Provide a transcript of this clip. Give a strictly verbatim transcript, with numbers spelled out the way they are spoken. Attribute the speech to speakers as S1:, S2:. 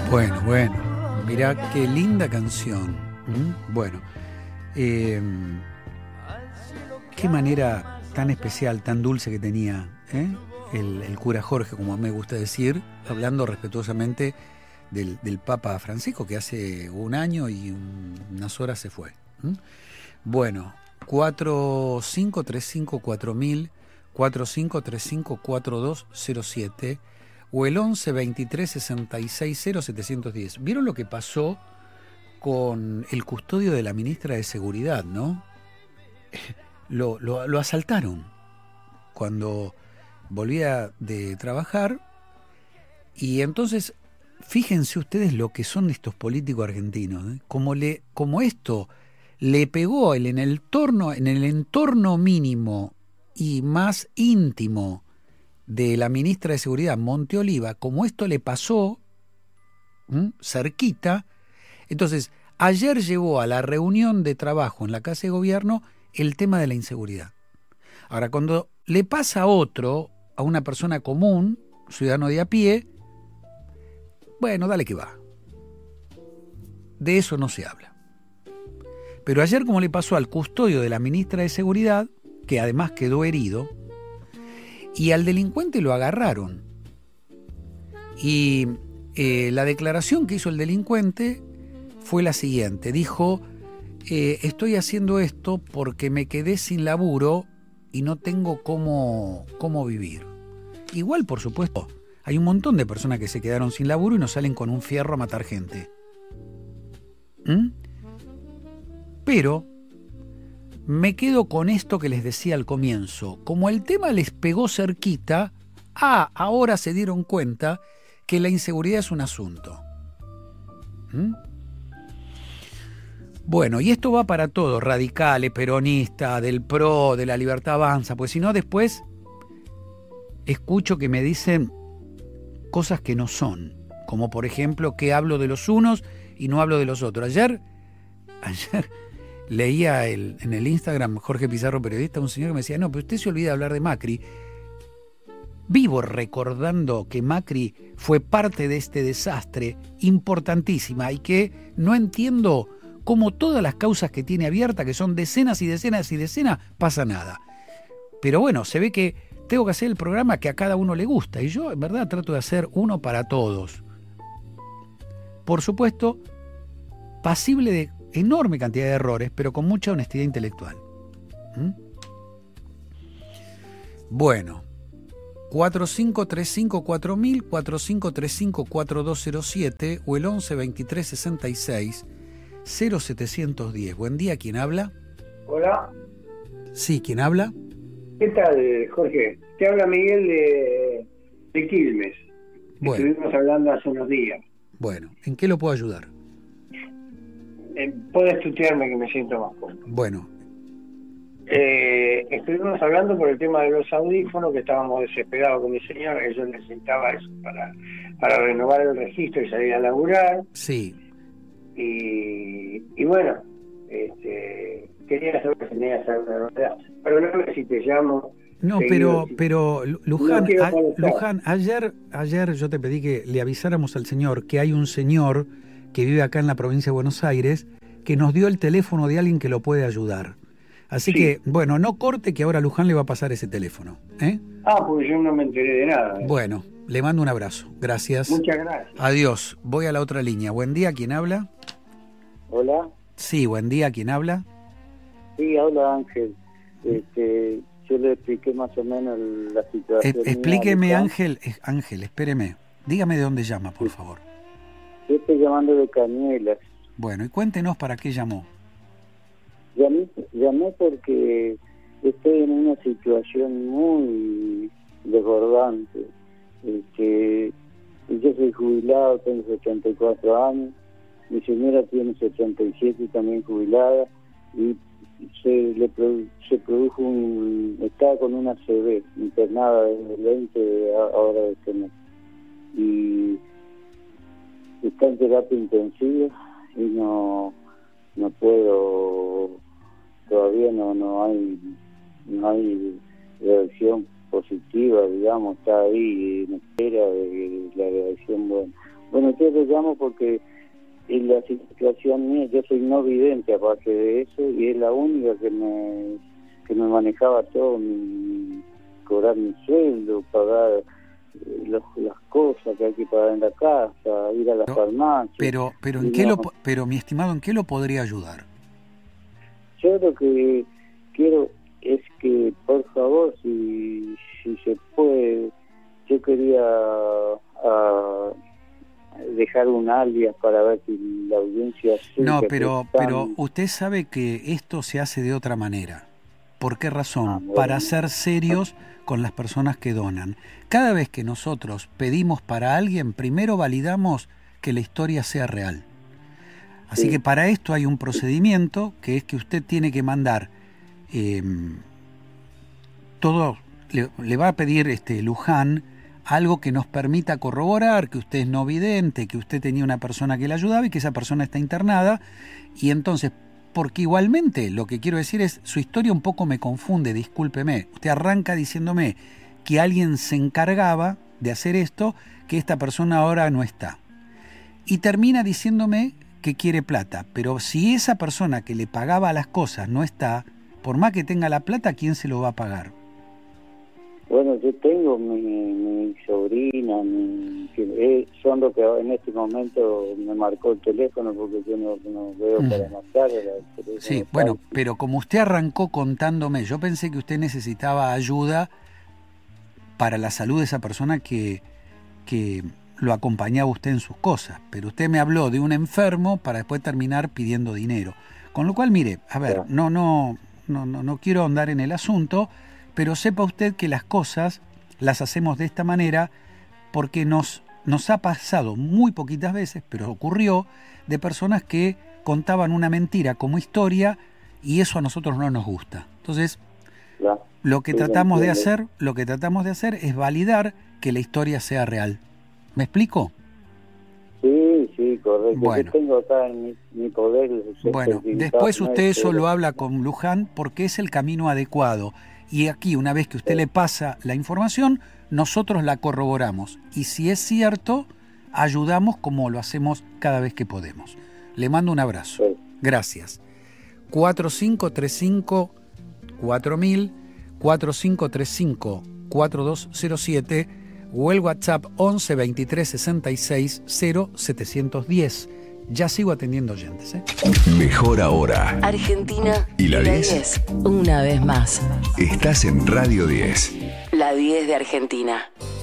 S1: Bueno, bueno, mirá qué linda canción. ¿Mm? Bueno, eh, qué manera tan especial, tan dulce que tenía ¿eh? el, el cura Jorge, como me gusta decir, hablando respetuosamente del, del Papa Francisco, que hace un año y un, unas horas se fue. ¿Mm? Bueno, cuatro cinco tres cinco cuatro mil, cuatro cinco tres cinco cuatro dos cero siete o el once veintitrés sesenta y seis cero setecientos diez. ¿Vieron lo que pasó con el custodio de la ministra de Seguridad, no? Lo, lo, lo asaltaron cuando volvía de trabajar y entonces fíjense ustedes lo que son estos políticos argentinos, ¿eh? Como, le, como esto le pegó en el entorno, en el entorno mínimo y más íntimo de la ministra de Seguridad, Monte Oliva, como esto le pasó ¿m? cerquita. Entonces, ayer llevó a la reunión de trabajo en la Casa de Gobierno el tema de la inseguridad. Ahora, cuando le pasa a otro, a una persona común, ciudadano de a pie, bueno, dale que va. De eso no se habla. Pero ayer, como le pasó al custodio de la ministra de Seguridad, que además quedó herido, y al delincuente lo agarraron. Y eh, la declaración que hizo el delincuente fue la siguiente. Dijo, eh, estoy haciendo esto porque me quedé sin laburo y no tengo cómo, cómo vivir. Igual, por supuesto, hay un montón de personas que se quedaron sin laburo y no salen con un fierro a matar gente. ¿Mm? Pero me quedo con esto que les decía al comienzo. Como el tema les pegó cerquita, ah, ahora se dieron cuenta que la inseguridad es un asunto. ¿Mm? Bueno, y esto va para todos, radicales, peronistas, del P R O, de la Libertad Avanza, pues si no después escucho que me dicen cosas que no son, como por ejemplo que hablo de los unos y no hablo de los otros. Ayer, ayer leía el, en el Instagram, Jorge Pizarro, periodista, un señor que me decía, no, pero usted se olvida de hablar de Macri. Vivo recordando que Macri fue parte de este desastre importantísima y que no entiendo cómo todas las causas que tiene abiertas, que son decenas y decenas y decenas, pasa nada. Pero bueno, se ve que tengo que hacer el programa que a cada uno le gusta y yo en verdad trato de hacer uno para todos. Por supuesto, pasible de enorme cantidad de errores, pero con mucha honestidad intelectual. ¿Mm? Bueno, cuatro cinco tres cinco cuatro mil, cuatro cinco tres cinco cuatro dos cero siete o el once veintitrés sesenta y seis cero setecientos diez. Buen día, ¿quién habla?
S2: Hola.
S1: Sí, ¿quién habla?
S2: ¿Qué tal, Jorge? Te habla Miguel de, de Quilmes.
S1: Bueno.
S2: Estuvimos hablando hace unos días.
S1: Bueno, ¿en qué lo puedo ayudar?
S2: Eh, Puedes tutearme que me siento más cómodo.
S1: Bueno.
S2: Eh, estuvimos hablando por el tema de los audífonos, que estábamos desesperados con mi señora, que yo necesitaba eso para, para renovar el registro y salir a laburar.
S1: Sí.
S2: Y, y bueno, este, quería saber si tenías alguna novedad. Perdóname si te llamo.
S1: No,
S2: seguido,
S1: pero,
S2: si...
S1: pero Luján,
S2: no
S1: a, Luján, ayer, ayer yo te pedí que le avisáramos al señor que hay un señor que vive acá en la provincia de Buenos Aires que nos dio el teléfono de alguien que lo puede ayudar. Así sí. que, bueno, no corte que ahora Luján le va a pasar ese teléfono. ¿eh?
S2: Ah, pues yo no me enteré de nada. ¿eh?
S1: Bueno, le mando un abrazo. Gracias.
S2: Muchas gracias.
S1: Adiós. Voy a la otra línea. Buen día, ¿quién habla?
S3: Hola.
S1: Sí, buen día, ¿quién habla?
S3: Sí, habla Ángel. Este, yo le expliqué más o menos la situación.
S1: Eh, explíqueme, Ángel, eh, Ángel, espéreme. Dígame de dónde llama, por sí. favor.
S3: Yo estoy llamando de Cañuelas.
S1: Bueno, y cuéntenos para qué llamó.
S3: Llamé, llamé porque estoy en una situación muy desbordante. Este, yo soy jubilado, tengo setenta y cuatro años. Mi señora tiene setenta y siete, también jubilada, y se le produ se produjo un... estaba con una C V internada desde el veinte de ahora de este mes. Y está en terapia intensiva y no no puedo, todavía no no hay no hay reacción positiva, digamos, está ahí en espera de la reacción buena. Bueno, yo te llamo porque en la situación mía, yo soy no vidente aparte de eso, y es la única que me que me manejaba todo, mi, cobrar mi sueldo, pagar eh, los, las cosas que hay que pagar en la casa, ir a la
S1: no,
S3: farmacia.
S1: Pero, pero, ¿en qué
S3: no,
S1: lo, pero mi estimado, ¿en qué lo podría ayudar?
S3: Yo lo que quiero es que, por favor, si, si se puede, yo quería a, dejar un alias para ver si la audiencia...
S1: No, pero, están... pero usted sabe que esto se hace de otra manera. ¿Por qué razón? Ah, bueno. Para ser serios con las personas que donan. Cada vez que nosotros pedimos para alguien, primero validamos que la historia sea real. Así sí. que para esto hay un procedimiento que es que usted tiene que mandar eh, todo, le, le va a pedir este Luján algo que nos permita corroborar que usted es no vidente, que usted tenía una persona que le ayudaba y que esa persona está internada, y entonces, porque igualmente lo que quiero decir es, su historia un poco me confunde, discúlpeme, usted arranca diciéndome que alguien se encargaba de hacer esto, que esta persona ahora no está, y termina diciéndome que quiere plata, pero si esa persona que le pagaba las cosas no está, por más que tenga la plata, ¿quién se lo va a pagar?
S3: Bueno, yo tengo mi, mi sobrina, mi, que son los que en este momento me marcó el teléfono porque yo no, no veo mm. para marcar.
S1: Sí, bueno, tal. Pero como usted arrancó contándome, yo pensé que usted necesitaba ayuda para la salud de esa persona que, que lo acompañaba usted en sus cosas, pero usted me habló de un enfermo para después terminar pidiendo dinero. Con lo cual, mire, a ver, sí. no, no, no, no, no quiero ahondar en el asunto, pero sepa usted que las cosas las hacemos de esta manera porque nos, nos ha pasado muy poquitas veces, pero ocurrió, de personas que contaban una mentira como historia y eso a nosotros no nos gusta. Entonces, ya, lo que tratamos de hacer, lo que tratamos de hacer es validar que la historia sea real. ¿Me explico?
S3: Sí, sí, correcto. Bueno. Yo tengo acá en mi, mi poder...
S1: Bueno, después usted eso lo habla con Luján porque es el camino adecuado. Y aquí, una vez que usted sí. le pasa la información, nosotros la corroboramos. Y si es cierto, ayudamos como lo hacemos cada vez que podemos. Le mando un abrazo. Sí. Gracias. cuatro cinco tres cinco cuatro mil, cuatro cinco tres cinco cuatro dos cero siete o el WhatsApp once veintitrés sesenta y seis cero setecientos diez. Ya sigo atendiendo oyentes, ¿eh?
S4: Mejor ahora.
S5: Argentina
S4: y la diez.
S5: Una vez más.
S4: Estás en Radio diez.
S5: La diez de Argentina.